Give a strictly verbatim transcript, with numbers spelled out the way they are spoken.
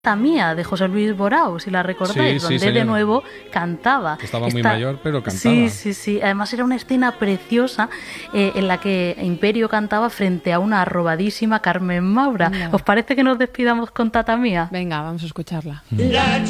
Tata Mía de José Luis Borao, si la recordáis, Sí, sí, donde señora. de nuevo cantaba. Que estaba muy Esta- mayor, pero cantaba. Sí, sí, sí. Además era una escena preciosa eh, en la que Imperio cantaba frente a una arrobadísima Carmen Maura. Anda. ¿Os parece que nos despidamos con Tata Mía? Venga, vamos a escucharla. La